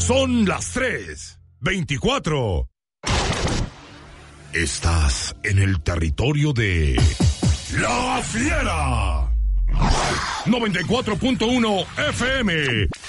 Son las 3:24. Estás en el territorio de La Fiera. 94.1 FM.